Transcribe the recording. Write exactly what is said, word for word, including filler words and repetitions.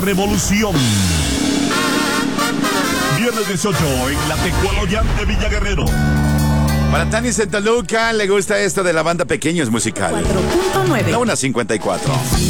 Revolución. Viernes dieciocho en la Tecualoyán de Villa Guerrero. Para Tani Santa Luca le gusta esto de la banda Pequeños Musical. cuatro punto nueve. La una cincuenta y cuatro.